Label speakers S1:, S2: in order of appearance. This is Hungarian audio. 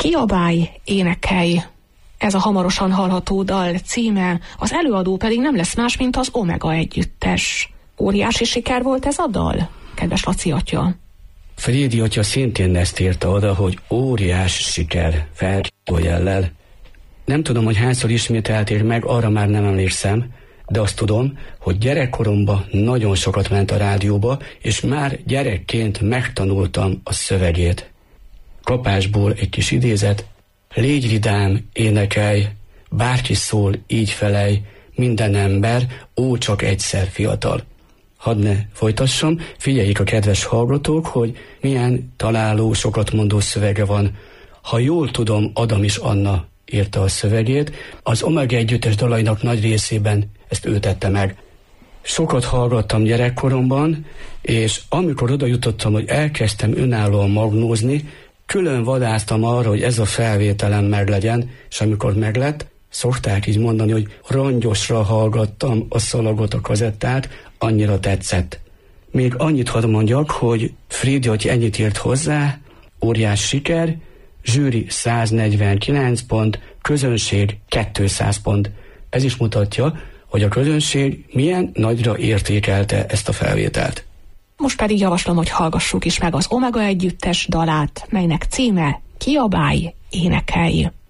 S1: Kiabálj, énekelj. Ez a hamarosan hallható dal címe, az előadó pedig nem lesz más, mint az Omega együttes. Óriási siker volt ez a dal, kedves Laci atya?
S2: Frédi atya szintén ezt írta oda, hogy óriási siker, felkiáltójellel. Nem tudom, hogy hányszor ismételték meg, arra már nem emlékszem, de azt tudom, hogy gyerekkoromban nagyon sokat ment a rádióba, és már gyerekként megtanultam a szövegét. Kapásból egy kis idézet: légy vidám, énekelj, bárki szól, így felej, minden ember, ó, csak egyszer fiatal. Hadd ne folytassam, figyeljék a kedves hallgatók, hogy milyen találó, sokat mondó szövege van. Ha jól tudom, Adam és Anna írta a szövegét, az Omega együttes dalainak nagy részében ezt ő tette meg. Sokat hallgattam gyerekkoromban, és amikor oda jutottam, hogy elkezdtem önállóan magnózni, külön vadásztam arra, hogy ez a felvételem meglegyen, és amikor meglett, szokták így mondani, hogy rongyosra hallgattam a szalagot, a kazettát, annyira tetszett. Még annyit hadd mondjak, hogy Frédi atya ennyit írt hozzá: óriás siker, zsűri 149 pont, közönség 200 pont. Ez is mutatja, hogy a közönség milyen nagyra értékelte ezt a felvételt.
S1: Most pedig javaslom, hogy hallgassuk is meg az Omega együttes dalát, melynek címe Kiabálj, énekelj.